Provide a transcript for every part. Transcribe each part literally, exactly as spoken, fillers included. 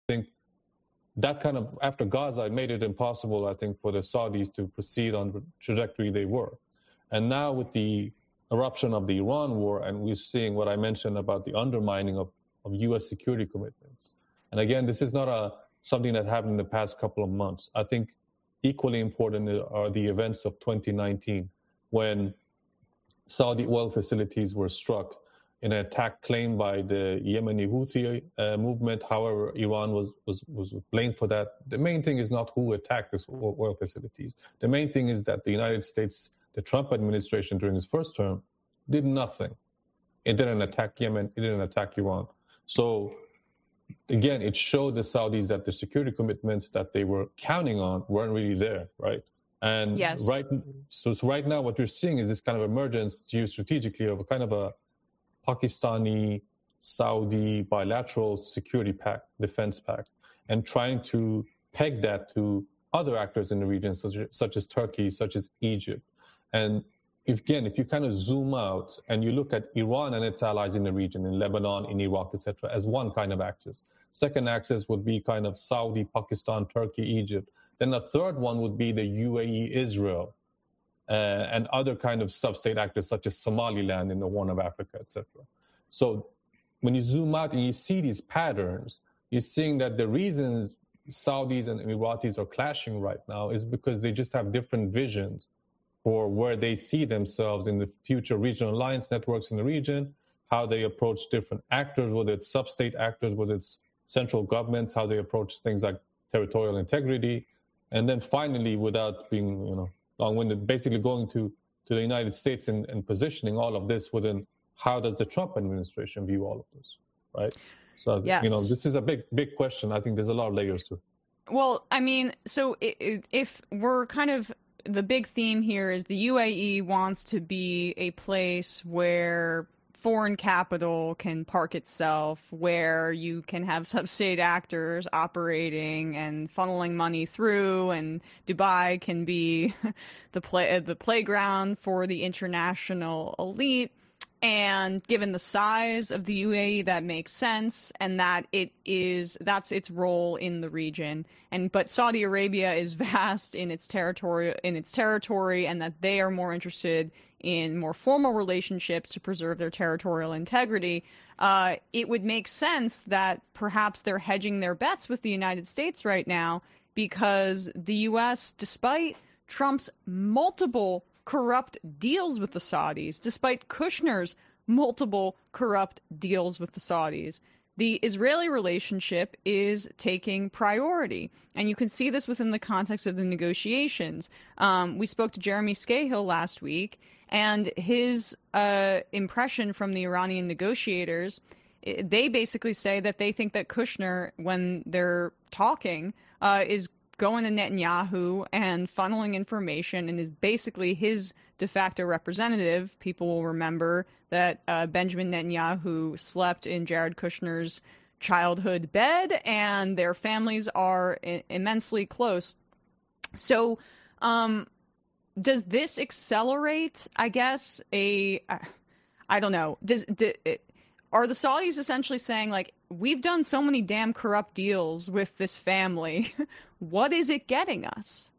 think that kind of, after Gaza, it made it impossible, I think, for the Saudis to proceed on the trajectory they were. And now with the eruption of the Iran war, and we're seeing what I mentioned about the undermining of, of U S security commitments. And again, this is not a something that happened in the past couple of months. I think equally important are the events of twenty nineteen, when Saudi oil facilities were struck in an attack claimed by the Yemeni Houthi uh, movement. However, Iran was, was, was blamed for that. The main thing is not who attacked these oil facilities. The main thing is that the United States, the Trump administration during his first term, did nothing. It didn't attack Yemen. It didn't attack Iran. So again, it showed the Saudis that the security commitments that they were counting on weren't really there, right? And yes. right, so, so right now what we're seeing is this kind of emergence geostrategically of a kind of a Pakistani, Saudi bilateral security pact, defense pact, and trying to peg that to other actors in the region, such, such as Turkey, such as Egypt. And if, again, if you kind of zoom out and you look at Iran and its allies in the region, in Lebanon, in Iraq, et cetera, as one kind of axis. Second axis would be kind of Saudi, Pakistan, Turkey, Egypt. Then the third one would be the U A E, Israel, uh, and other kind of sub-state actors such as Somaliland in the Horn of Africa, et cetera. So when you zoom out and you see these patterns, you're seeing that the reasons Saudis and Emiratis are clashing right now is because they just have different visions for where they see themselves in the future regional alliance networks in the region, how they approach different actors, whether it's sub-state actors, whether it's central governments, how they approach things like territorial integrity. And then finally, without being, you know, long-winded, basically going to, to the United States and, and positioning all of this within how does the Trump administration view all of this, right? So, yes. you know, this is a big, big question. I think there's a lot of layers to it. Well, I mean, so if we're kind of, the big theme here is the U A E wants to be a place where foreign capital can park itself, where you can have sub-state actors operating and funneling money through, and Dubai can be the play the playground for the international elite. And given the size of the U A E, that makes sense, and that it is that's its role in the region. And but Saudi Arabia is vast in its territory in its territory, and that they are more interested in more formal relationships to preserve their territorial integrity. Uh, it would make sense that perhaps they're hedging their bets with the United States right now, because the U S, despite Trump's multiple corrupt deals with the Saudis, despite Kushner's multiple corrupt deals with the Saudis, the Israeli relationship is taking priority. And you can see this within the context of the negotiations. Um, we spoke to Jeremy Scahill last week, and his uh, impression from the Iranian negotiators, they basically say that they think that Kushner, when they're talking, uh, is going to Netanyahu and funneling information, and is basically his de facto representative. People will remember that uh, Benjamin Netanyahu slept in Jared Kushner's childhood bed, and their families are I- immensely close. So um, does this accelerate, I guess, a, I don't know, does, do, it, are the Saudis essentially saying, like, we've done so many damn corrupt deals with this family. What is it getting us?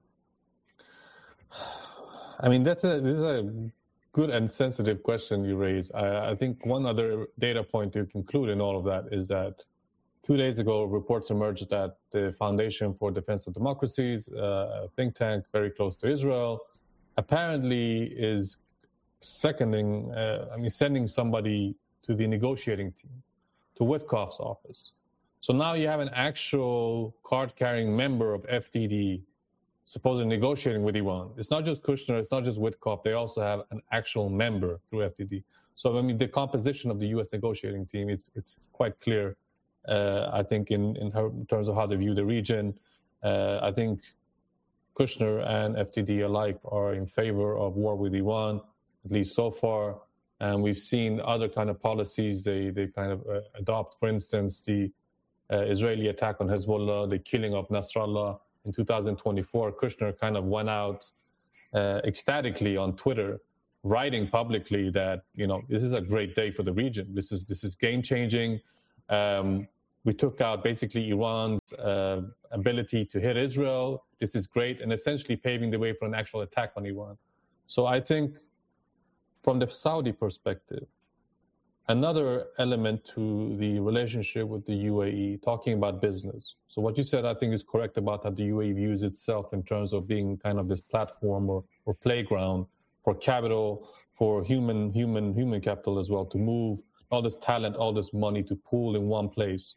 I mean, that's a this is a good and sensitive question you raise. I, I think one other data point to conclude in all of that is that two days ago, reports emerged that the Foundation for Defense of Democracies, uh, a think tank very close to Israel, apparently is seconding, uh, I mean, sending somebody to the negotiating team, to Witkoff's office. So now you have an actual card-carrying member of F D D supposedly negotiating with Iran. It's not just Kushner, it's not just Witkoff, they also have an actual member through F D D. So, I mean, the composition of the U S negotiating team, it's, it's quite clear, uh, I think, in, in, her, in terms of how they view the region. Uh, I think Kushner and F D D alike are in favor of war with Iran, at least so far. And we've seen other kind of policies they, they kind of uh, adopt. For instance, the uh, Israeli attack on Hezbollah, the killing of Nasrallah in two thousand twenty-four. Kushner kind of went out uh, ecstatically on Twitter, writing publicly that, you know, this is a great day for the region. This is this is game changing. Um, we took out basically Iran's uh, ability to hit Israel. This is great, and essentially paving the way for an actual attack on Iran. So I think from the Saudi perspective, another element to the relationship with the U A E, talking about business. So what you said, I think, is correct about how the U A E views itself in terms of being kind of this platform or, or playground for capital, for human, human, human capital as well, to move all this talent, all this money to pool in one place.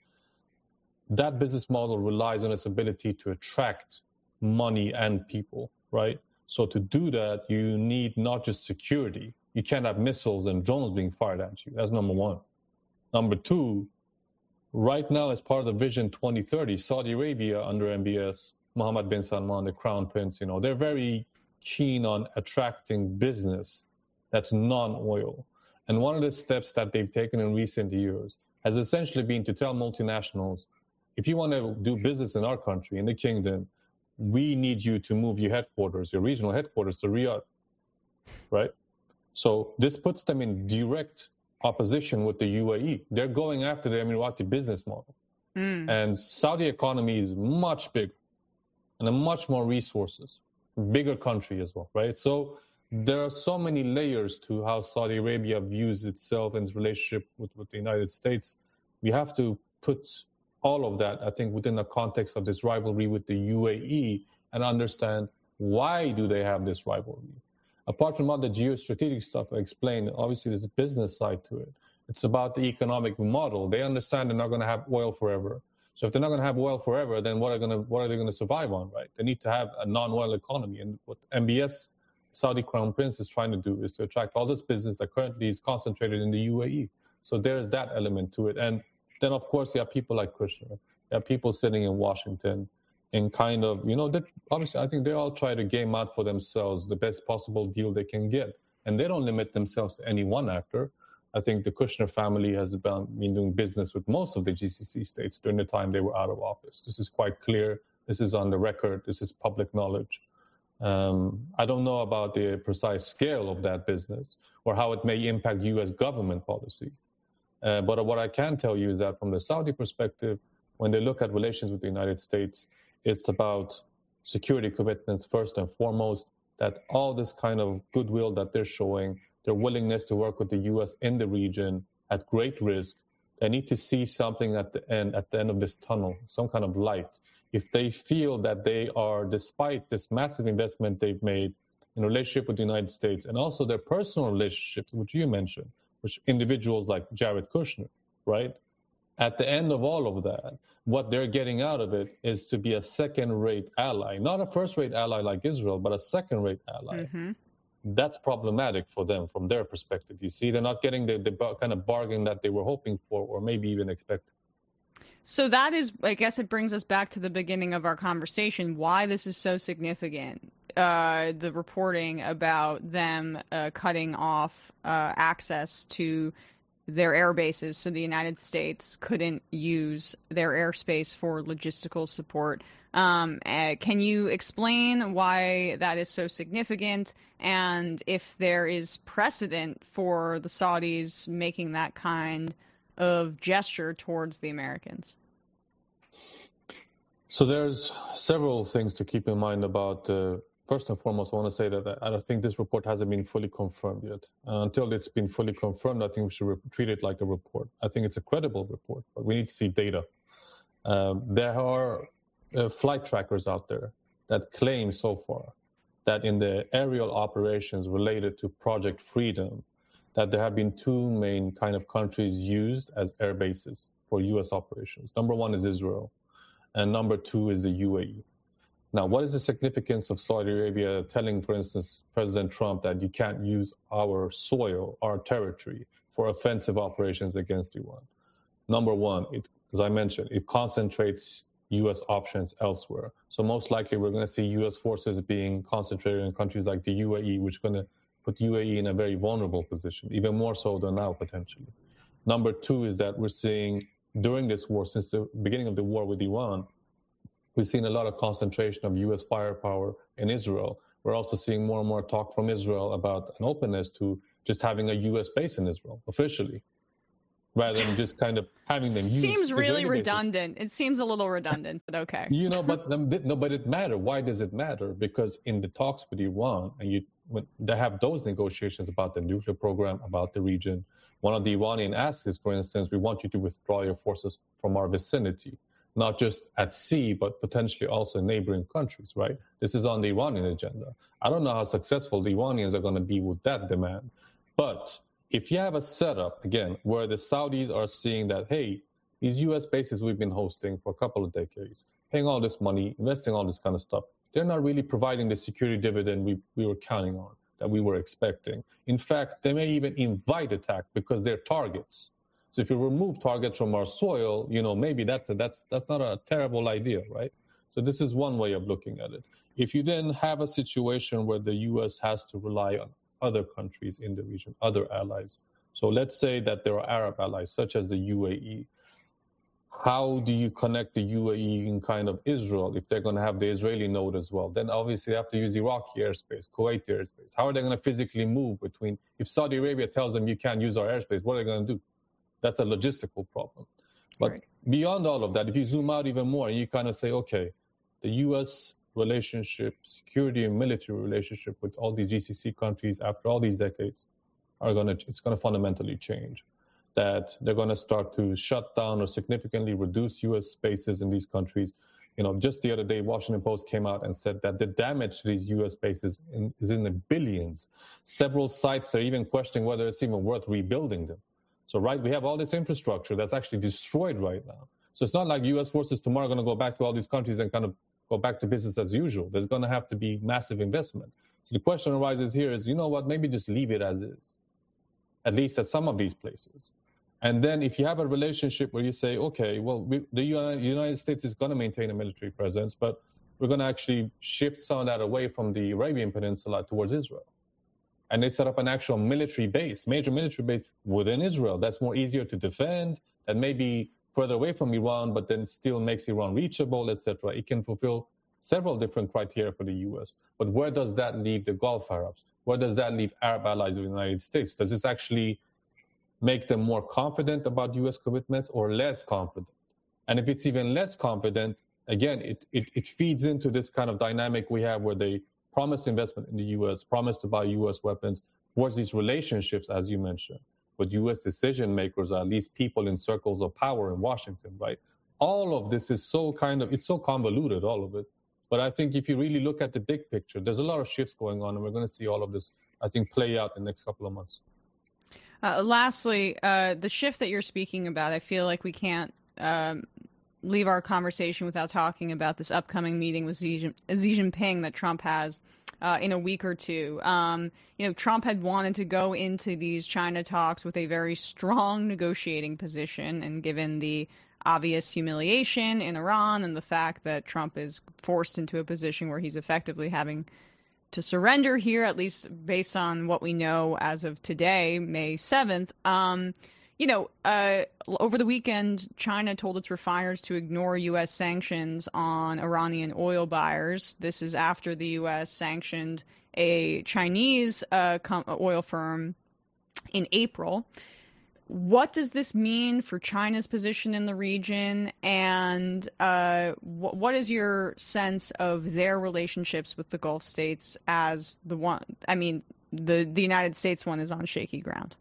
That business model relies on its ability to attract money and people, right? So to do that, you need not just security. You can't have missiles and drones being fired at you. That's number one. Number two, right now, as part of the Vision twenty thirty, Saudi Arabia under M B S, Mohammed bin Salman, the crown prince, you know, they're very keen on attracting business that's non-oil. And one of the steps that they've taken in recent years has essentially been to tell multinationals, if you want to do business in our country, in the kingdom, we need you to move your headquarters, your regional headquarters to Riyadh, right? So this puts them in direct opposition with the U A E. They're going after the Emirati business model. Mm. And Saudi economy is much bigger and a much more resources, bigger country as well, right? So there are so many layers to how Saudi Arabia views itself and its relationship with, with the United States. We have to put all of that, I think, within the context of this rivalry with the U A E and understand why do they have this rivalry. Apart from all the geostrategic stuff I explained, obviously there's a business side to it. It's about the economic model. They understand they're not going to have oil forever. So if they're not going to have oil forever, then what are, going to, what are they going to survive on, right? They need to have a non-oil economy. And what M B S, Saudi Crown Prince, is trying to do is to attract all this business that currently is concentrated in the U A E. So there's that element to it. And then, of course, you have people like Kushner. You have people sitting in Washington and kind of, you know, that obviously I think they all try to game out for themselves the best possible deal they can get. And they don't limit themselves to any one actor. I think the Kushner family has been doing business with most of the G C C states during the time they were out of office. This is quite clear. This is on the record. This is public knowledge. Um, I don't know about the precise scale of that business or how it may impact U S government policy. Uh, but what I can tell you is that from the Saudi perspective, when they look at relations with the United States, it's about security commitments first and foremost, that all this kind of goodwill that they're showing, their willingness to work with the U S in the region at great risk, they need to see something at the end, at the end of this tunnel, some kind of light. If they feel that they are, despite this massive investment they've made in relationship with the United States and also their personal relationships, which you mentioned, which individuals like Jared Kushner, right? At the end of all of that, what they're getting out of it is to be a second-rate ally, not a first-rate ally like Israel, but a second-rate ally. Mm-hmm. That's problematic for them from their perspective. You see, they're not getting the, the kind of bargain that they were hoping for or maybe even expected. So that is, I guess it brings us back to the beginning of our conversation, why this is so significant. Uh, the reporting about them uh, cutting off uh, access to their air bases, so the United States couldn't use their airspace for logistical support. Um, uh, can you explain why that is so significant, and if there is precedent for the Saudis making that kind of gesture towards the Americans? So there's several things to keep in mind about uh, First and foremost, I want to say that I don't think this report hasn't been fully confirmed yet. Uh, until it's been fully confirmed, I think we should re- treat it like a report. I think it's a credible report, but we need to see data. Um, there are uh, flight trackers out there that claim so far that in the aerial operations related to Project Freedom, that there have been two main kind of countries used as air bases for U S operations. Number one is Israel, and number two is the U A E. Now, what is the significance of Saudi Arabia telling, for instance, President Trump that you can't use our soil, our territory, for offensive operations against Iran? Number one, it, as I mentioned, it concentrates U S options elsewhere. So most likely we're going to see U S forces being concentrated in countries like the U A E, which is going to put U A E in a very vulnerable position, even more so than now, potentially. Number two is that we're seeing during this war, since the beginning of the war with Iran, we've seen a lot of concentration of U S firepower in Israel. We're also seeing more and more talk from Israel about an openness to just having a U S base in Israel, officially. rather than just kind of having them use seems really Israeli redundant. bases. It seems a little redundant, but okay. You know, but no, but it matters. Why does it matter? Because in the talks with Iran, and you when they have those negotiations about the nuclear program, about the region, one of the Iranian asks is, for instance, we want you to withdraw your forces from our vicinity, not just at sea, but potentially also in neighboring countries, right? This is on the Iranian agenda. I don't know how successful the Iranians are going to be with that demand, but if you have a setup, again, where the Saudis are seeing that, hey, these U S bases we've been hosting for a couple of decades, paying all this money, investing all this kind of stuff, they're not really providing the security dividend we, we were counting on, that we were expecting. In fact, they may even invite attack because they're targets. So if you remove targets from our soil, you know, maybe that's, a, that's, that's not a terrible idea, right? So this is one way of looking at it. If you then have a situation where the U S has to rely on other countries in the region, other allies. So let's say that there are Arab allies, such as the U A E. How do you connect the U A E in kind of Israel if they're going to have the Israeli node as well? Then obviously they have to use Iraqi airspace, Kuwaiti airspace. How are they going to physically move between, if Saudi Arabia tells them you can't use our airspace, what are they going to do? That's a logistical problem. But right. Beyond all of that, if you zoom out even more and you kind of say, okay, the U S relationship, security and military relationship with all these G C C countries after all these decades are going to, it's going to fundamentally change. That they're going to start to shut down or significantly reduce U S bases in these countries. You know, just the other day, Washington Post came out and said that the damage to these U S bases in, is in the billions. Several sites are even questioning whether it's even worth rebuilding them. So, right, we have all this infrastructure that's actually destroyed right now. So it's not like U S forces tomorrow are going to go back to all these countries and kind of go back to business as usual. There's going to have to be massive investment. So the question arises here is, you know what, maybe just leave it as is, at least at some of these places. And then if you have a relationship where you say, okay, well, we, the United States is going to maintain a military presence, but we're going to actually shift some of that away from the Arabian Peninsula towards Israel. And they set up an actual military base, major military base within Israel. That's more easier to defend, that may be further away from Iran, but then still makes Iran reachable, et cetera. It can fulfill several different criteria for the U S. But where does that leave the Gulf Arabs? Where does that leave Arab allies of the United States? Does this actually make them more confident about U S commitments or less confident? And if it's even less confident, again, it, it, it feeds into this kind of dynamic we have where they promise investment in the U S, promise to buy U S weapons, towards these relationships, as you mentioned, with U S decision makers, or at least people in circles of power in Washington, right? All of this is so kind of, it's so convoluted, all of it. But I think if you really look at the big picture, there's a lot of shifts going on, and we're going to see all of this, I think, play out in the next couple of months. Uh, lastly, uh, the shift that you're speaking about, I feel like we can't um, leave our conversation without talking about this upcoming meeting with Xi, Xi Jinping that Trump has uh, in a week or two. Um, you know, Trump had wanted to go into these China talks with a very strong negotiating position, and given the obvious humiliation in Iran and the fact that Trump is forced into a position where he's effectively having to surrender here, at least based on what we know as of today, May seventh. Um, you know, uh, over the weekend, China told its refiners to ignore U S sanctions on Iranian oil buyers. This is after the U S sanctioned a Chinese uh, com- oil firm in April. What does this mean for China's position in the region, and uh, wh- what is your sense of their relationships with the Gulf states as the one? I mean, the, the United States one is on shaky ground.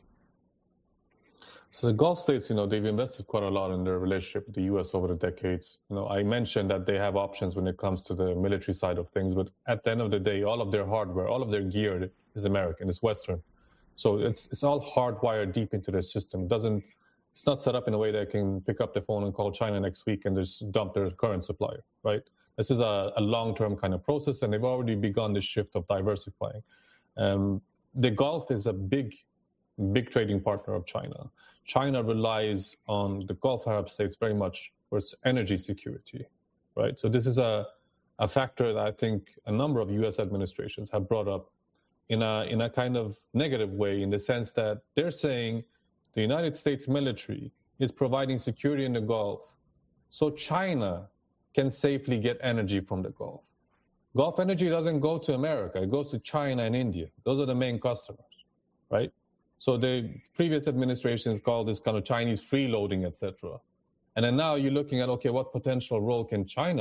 So the Gulf states, you know, they've invested quite a lot in their relationship with the U S over the decades. You know, I mentioned that they have options when it comes to the military side of things, but at the end of the day, all of their hardware, all of their gear is American, it's Western. So it's it's all hardwired deep into their system. It doesn't, it's not set up in a way that can pick up the phone and call China next week and just dump their current supplier, right? This is a, a long-term kind of process, and they've already begun this shift of diversifying. Um, the Gulf is a big, big trading partner of China. China relies on the Gulf Arab states very much for its energy security, right? So this is a, a factor that I think a number of U S administrations have brought up in a in a kind of negative way, in the sense that they're saying the United States military is providing security in the Gulf so China can safely get energy from the Gulf. Gulf energy doesn't go to America. It goes to China and India. Those are the main customers, right? So the previous administrations called this kind of Chinese freeloading, et cetera. And then now you're looking at, okay, what potential role can China